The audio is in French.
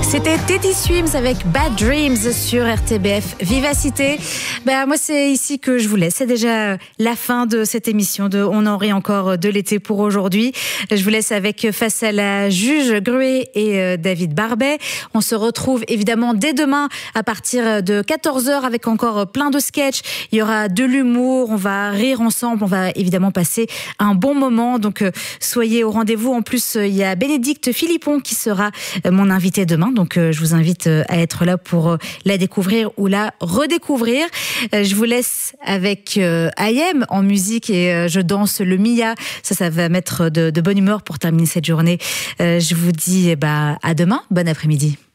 C'était Teddy Swims avec Bad Dreams sur RTBF Vivacité. Moi, c'est ici que je vous laisse. C'est déjà la fin de cette émission de On en rit encore de l'été pour aujourd'hui. Je vous laisse avec Face à la juge Gruet et David Barbet. On se retrouve évidemment dès demain à partir de 14h avec encore plein de sketchs. Il y aura de l'humour, on va rire ensemble, on va évidemment passer un bon moment. Donc, soyez au rendez-vous. En plus, il y a Bénédicte Philippon qui sera mon invité demain. Donc, je vous invite à être là pour la découvrir ou la redécouvrir. Je vous laisse avec IM en musique et je danse le Mia. Ça va mettre de bonne humeur pour terminer cette journée. Je vous dis à demain. Bon après-midi.